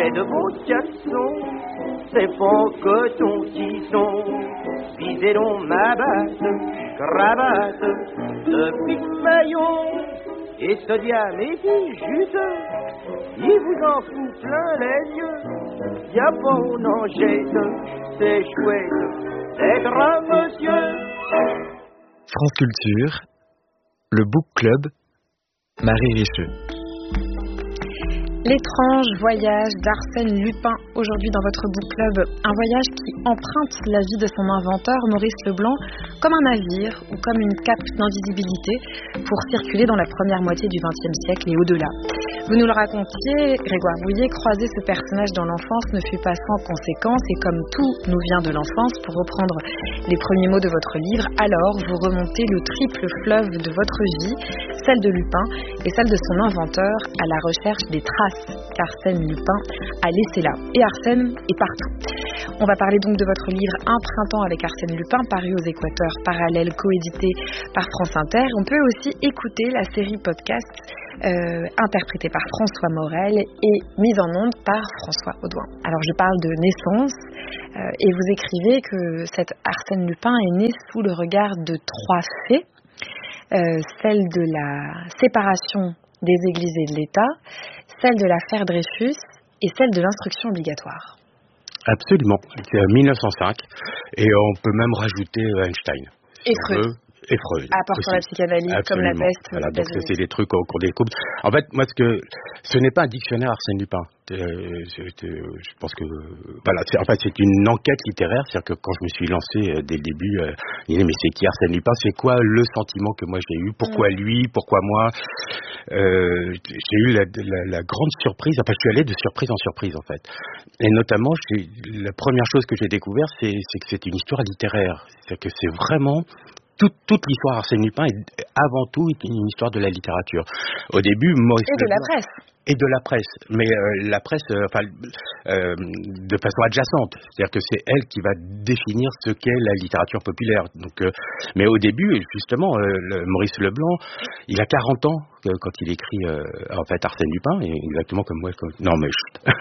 près de vos caleçons, c'est pas que ton tison. Visez donc ma basse, cravate, de pygmaillon, et ce diable est juste, il vous en fout plein les yeux. Y'a pas on en jette, c'est chouette d'être un monsieur. France Culture, le Book Club, Marie Richeux. L'étrange voyage d'Arsène Lupin, aujourd'hui dans votre book club, un voyage qui emprunte la vie de son inventeur, Maurice Leblanc, comme un navire ou comme une cape d'invisibilité pour circuler dans la première moitié du XXe siècle et au-delà. Vous nous le racontiez, Grégoire Bouillet, croiser ce personnage dans l'enfance ne fut pas sans conséquences et comme tout nous vient de l'enfance, pour reprendre les premiers mots de votre livre, alors vous remontez le triple fleuve de votre vie, celle de Lupin et celle de son inventeur, à la recherche des traces qu'Arsène Lupin a laissées là. Et Arsène est partout. On va parler donc de votre livre Un printemps avec Arsène Lupin, paru aux Équateurs Parallèles, coédité par France Inter. On peut aussi écouter la série podcast interprétée par François Morel et mise en onde par François Audouin. Alors je parle de naissance et vous écrivez que cet Arsène Lupin est né sous le regard de trois faits, celle de la séparation des églises et de l'État, celle de l'affaire Dreyfus et celle de l'instruction obligatoire. Absolument, c'est 1905 et on peut même rajouter Einstein. Et Freud. Et Freud. Apport sur la psychanalyse, comme la peste. Voilà, donc c'est des trucs qu'on découvre. En fait, moi, ce n'est pas un dictionnaire Arsène Lupin. Je pense que voilà, c'est une enquête littéraire, c'est-à-dire que quand je me suis lancé dès le début, je disais mais c'est qui Arsène Lupin, c'est quoi le sentiment que moi j'ai eu, pourquoi lui, pourquoi moi. J'ai eu la grande surprise, enfin je suis allé de surprise en surprise en fait, et notamment la première chose que j'ai découvert c'est que c'est une histoire littéraire, c'est-à-dire que c'est vraiment toute l'histoire d'Arsène Lupin est avant tout une histoire de la littérature. Au début, Maurice et de la presse. Et de la presse, mais la presse, de façon adjacente, c'est-à-dire que c'est elle qui va définir ce qu'est la littérature populaire. Donc, mais au début, justement, Maurice Leblanc, il a 40 ans quand il écrit en fait Arsène Lupin, exactement comme moi. Non mais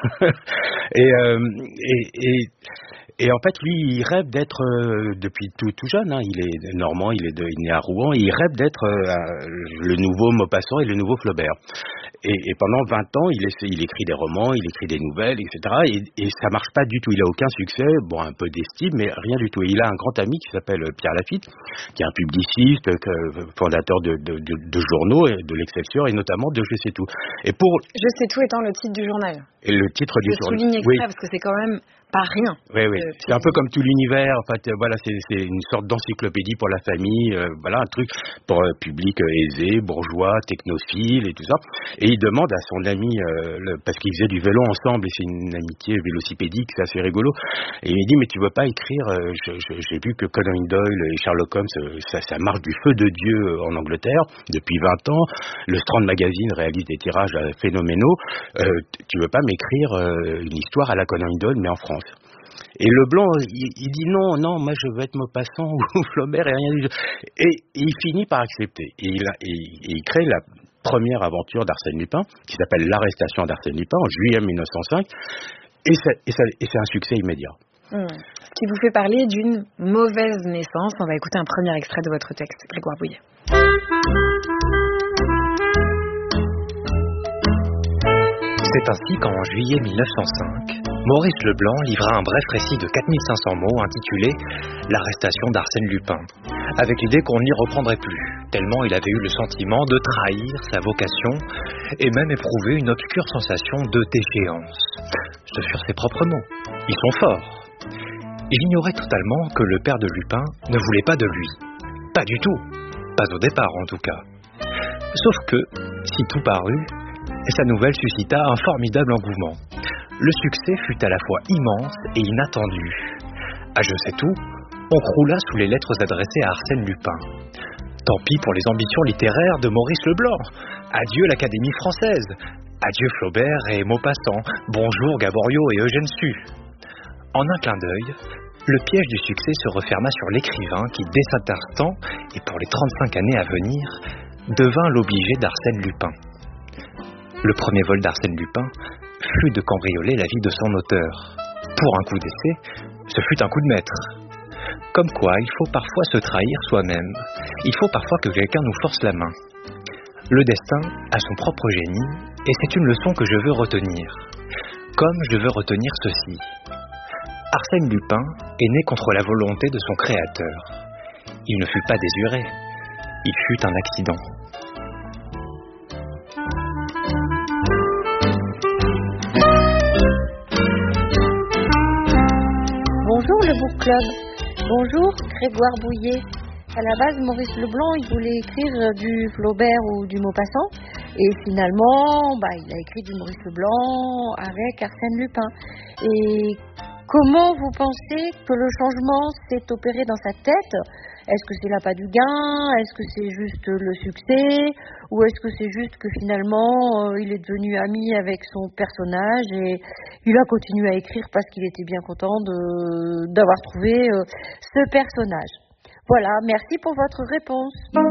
et en fait, lui, il rêve d'être, depuis tout jeune, hein, il est normand, il est né à Rouen, et il rêve d'être le nouveau Maupassant et le nouveau Flaubert. Et pendant 20 ans, il écrit des romans, il écrit des nouvelles, etc. Et ça marche pas du tout, il a aucun succès, bon, un peu d'estime, mais rien du tout. Et il a un grand ami qui s'appelle Pierre Lafitte, qui est un publiciste, fondateur de journaux, de l'Excelsior, et notamment de Je sais tout. Et Je sais tout étant le titre du journal. Et le titre du journal. Je souligne exprès parce que c'est quand même pas rien. Oui. C'est un peu comme tout l'univers. En fait, voilà, c'est une sorte d'encyclopédie pour la famille. Voilà, un truc pour public aisé, bourgeois, technophile et tout ça. Et il demande à son ami, parce qu'ils faisaient du vélo ensemble, et c'est une amitié vélocipédique, c'est assez rigolo. Et il me dit, mais tu veux pas écrire j'ai vu que Conan Doyle et Sherlock Holmes, ça marche du feu de Dieu en Angleterre depuis 20 ans. Le Strand Magazine réalise des tirages phénoménaux. Tu veux pas m'écrire une histoire à la Conan Doyle, mais en France? Et Leblanc, il dit non, moi je veux être Maupassant ou Flaubert et rien du tout. Et il finit par accepter. Et il crée la première aventure d'Arsène Lupin, qui s'appelle L'arrestation d'Arsène Lupin, en juillet 1905. Et c'est un succès immédiat. Ce qui vous fait parler d'une mauvaise naissance. On va écouter un premier extrait de votre texte, Grégoire Bouillet. C'est ainsi qu'en juillet 1905, Maurice Leblanc livra un bref récit de 4500 mots intitulé « L'arrestation d'Arsène Lupin », avec l'idée qu'on n'y reprendrait plus, tellement il avait eu le sentiment de trahir sa vocation et même éprouvé une obscure sensation de déchéance. Ce furent ses propres mots. Ils sont forts. Il ignorait totalement que le père de Lupin ne voulait pas de lui. Pas du tout. Pas au départ, en tout cas. Sauf que, si tout parut, sa nouvelle suscita un formidable engouement. Le succès fut à la fois immense et inattendu. À Je sais tout, on croula sous les lettres adressées à Arsène Lupin. Tant pis pour les ambitions littéraires de Maurice Leblanc. Adieu l'Académie française. Adieu Flaubert et Maupassant. Bonjour Gaboriau et Eugène Sue. En un clin d'œil, le piège du succès se referma sur l'écrivain qui, dès cet instant, et pour les 35 années à venir, devint l'obligé d'Arsène Lupin. Le premier vol d'Arsène Lupin fut de cambrioler la vie de son auteur. Pour un coup d'essai, ce fut un coup de maître. Comme quoi, il faut parfois se trahir soi-même. Il faut parfois que quelqu'un nous force la main. Le destin a son propre génie, et c'est une leçon que je veux retenir. Comme je veux retenir ceci. Arsène Lupin est né contre la volonté de son créateur. Il ne fut pas désiré, il fut un accident. Bonjour le Book Club. Bonjour Grégoire Bouillet. À la base, Maurice Leblanc, il voulait écrire du Flaubert ou du Maupassant. Et finalement, il a écrit du Maurice Leblanc avec Arsène Lupin. Et comment vous pensez que le changement s'est opéré dans sa tête ? Est-ce que c'est l'appât du gain ? Est-ce que c'est juste le succès ? Ou est-ce que c'est juste que finalement, il est devenu ami avec son personnage et il a continué à écrire parce qu'il était bien content d'avoir trouvé ce personnage ? Voilà, merci pour votre réponse.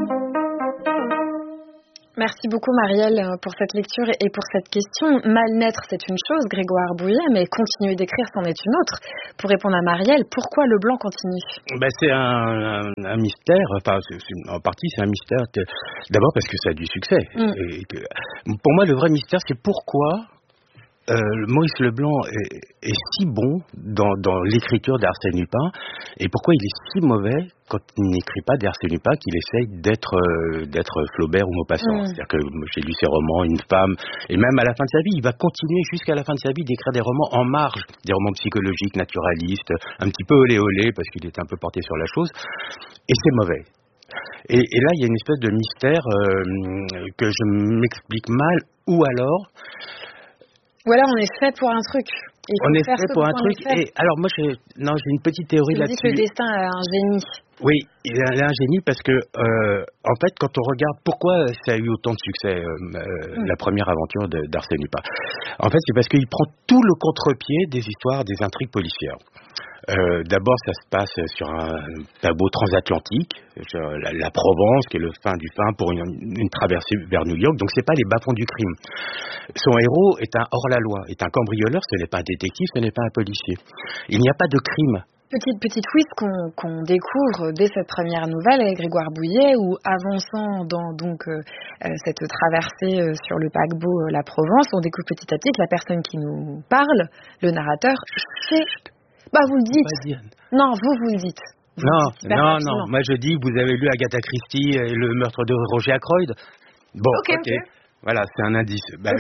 Merci beaucoup Marielle pour cette lecture et pour cette question. Mal naître, c'est une chose, Grégoire Bouillet, mais continuer d'écrire, c'en est une autre. Pour répondre à Marielle, pourquoi Leblanc continue ? C'est un mystère, en partie c'est un mystère, d'abord parce que ça a du succès. Et pour moi, le vrai mystère, c'est pourquoi Maurice Leblanc est si bon dans l'écriture d'Arsène Lupin et pourquoi il est si mauvais quand il n'écrit pas d'Arsène Lupin qu'il essaye d'être Flaubert ou Maupassant. C'est-à-dire que j'ai lu ses romans, Une femme, et même à la fin de sa vie, il va continuer jusqu'à la fin de sa vie d'écrire des romans en marge, des romans psychologiques, naturalistes, un petit peu olé-olé parce qu'il est un peu porté sur la chose, et c'est mauvais. Et là, il y a une espèce de mystère que je m'explique mal, ou alors on est fait pour un truc. On est fait pour un truc. Et alors moi, j'ai une petite théorie là-dessus. Tu dis que le destin a un génie. Oui, il a un génie parce que, en fait, quand on regarde pourquoi ça a eu autant de succès, la première aventure d'Arsène Lupin, en fait, c'est parce qu'il prend tout le contre-pied des histoires, des intrigues policières. D'abord, ça se passe sur un paquebot transatlantique, la Provence, qui est le fin du fin pour une traversée vers New York. Donc, c'est pas les bas-fonds du crime. Son héros est un hors-la-loi, est un cambrioleur. Ce n'est pas un détective, ce n'est pas un policier. Il n'y a pas de crime. Petite twist qu'on découvre dès cette première nouvelle avec Grégoire Bouillet, où avançant dans cette traversée sur le paquebot La Provence, on découvre petit à petit que la personne qui nous parle, le narrateur, c'est... vous le dites. Non, vous le dites. Non. Moi, je dis, vous avez lu Agatha Christie et le meurtre de Roger Ackroyd. Bon, ok. Voilà, c'est un indice.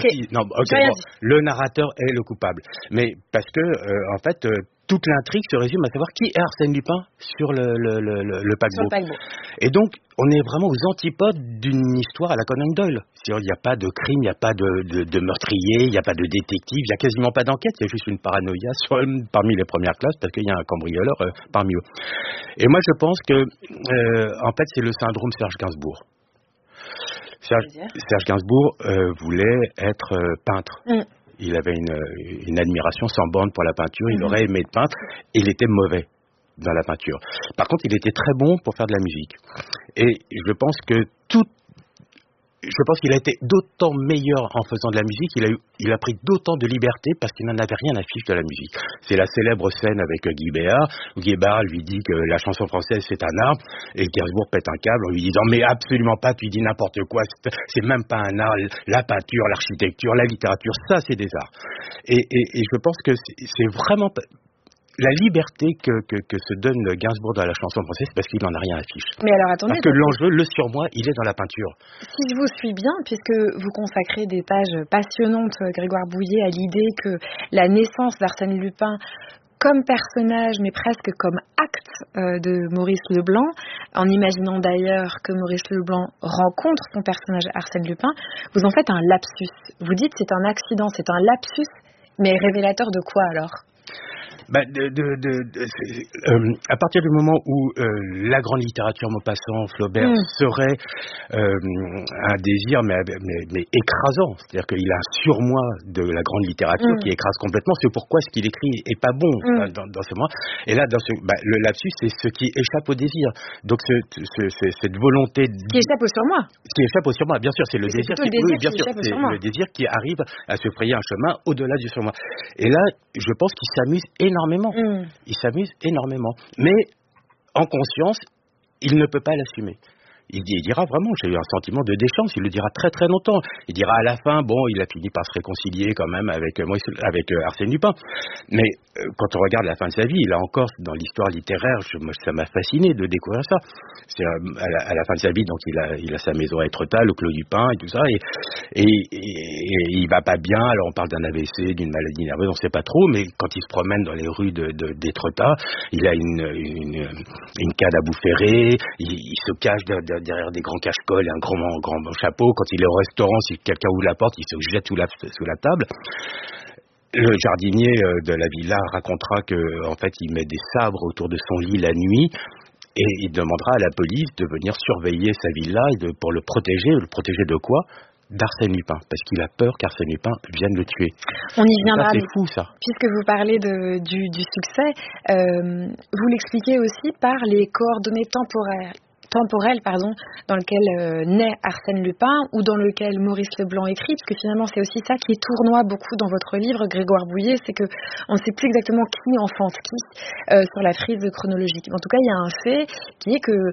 Le narrateur est le coupable. Mais parce que, en fait, toute l'intrigue se résume à savoir qui est Arsène Lupin sur le paquebot. Et donc, on est vraiment aux antipodes d'une histoire à la Conan Doyle. Il n'y a pas de crime, il n'y a pas de meurtrier, il n'y a pas de détective, il n'y a quasiment pas d'enquête, il y a juste une paranoïa parmi les premières classes parce qu'il y a un cambrioleur parmi eux. Et moi, je pense que, en fait, c'est le syndrome Serge Gainsbourg. Serge Gainsbourg voulait être peintre. Il avait une admiration sans borne pour la peinture, il aurait aimé être peintre, et il était mauvais dans la peinture. Par contre, il était très bon pour faire de la musique. Et je pense qu'il a été d'autant meilleur en faisant de la musique, il a pris d'autant de liberté parce qu'il n'en avait rien à fiche de la musique. C'est la célèbre scène avec Guy Béard, où Guy Béard lui dit que la chanson française c'est un art, et Gainsbourg pète un câble en lui disant mais absolument pas, tu dis n'importe quoi, c'est même pas un art, la peinture, l'architecture, la littérature, ça c'est des arts. Et je pense que c'est vraiment... La liberté que se donne Gainsbourg dans la chanson française, c'est parce qu'il n'en a rien à fiche. Mais alors attendez. Parce que l'enjeu, le surmoi, il est dans la peinture. Si je vous suis bien, puisque vous consacrez des pages passionnantes, Grégoire Bouillet, à l'idée que la naissance d'Arsène Lupin comme personnage, mais presque comme acte de Maurice Leblanc, en imaginant d'ailleurs que Maurice Leblanc rencontre son personnage Arsène Lupin, vous en faites un lapsus. Vous dites c'est un accident, c'est un lapsus, mais révélateur de quoi alors ? À partir du moment où la grande littérature Maupassant, Flaubert serait un désir mais écrasant, c'est-à-dire qu'il a un surmoi de la grande littérature qui écrase complètement pourquoi ce qu'il écrit est pas bon dans ce moment. Et là, le lapsus, c'est ce qui échappe au désir. Donc cette volonté qui échappe au surmoi. Qui échappe au surmoi, bien sûr, c'est le désir. Bien sûr, c'est le désir qui arrive à se frayer un chemin au-delà du surmoi. Et là, je pense qu'il s'amuse énormément. Il s'amuse énormément, mais en conscience, il ne peut pas l'assumer. Il dira vraiment, j'ai eu un sentiment de déchéance, il le dira très très longtemps. Il dira à la fin, bon, il a fini par se réconcilier quand même avec Arsène Lupin. Mais quand on regarde la fin de sa vie, là encore, dans l'histoire littéraire, ça m'a fasciné de découvrir ça. C'est à la fin de sa vie, donc il a sa maison à Étretat, le Clos du Pin et tout ça, et il va pas bien. Alors on parle d'un AVC, d'une maladie nerveuse, on sait pas trop, mais quand il se promène dans les rues d'Étretat, il a une canne à bout ferré, il se cache derrière des grands cache-cols et un grand chapeau. Quand il est au restaurant, si quelqu'un ouvre la porte, il se jette sous la table. Le jardinier de la villa racontera que, en fait, il met des sabres autour de son lit la nuit et il demandera à la police de venir surveiller sa villa pour le protéger. Le protéger de quoi ? D'Arsène Lupin, parce qu'il a peur qu'Arsène Lupin vienne le tuer. On y viendra. C'est fou, ça. Puisque vous parlez du succès, vous l'expliquez aussi par les coordonnées temporelles dans lequel naît Arsène Lupin ou dans lequel Maurice Leblanc écrit, parce que finalement c'est aussi ça qui tournoie beaucoup dans votre livre, Grégoire Bouillet, c'est que on ne sait plus exactement qui enfante qui sur la frise chronologique. En tout cas, il y a un fait qui est que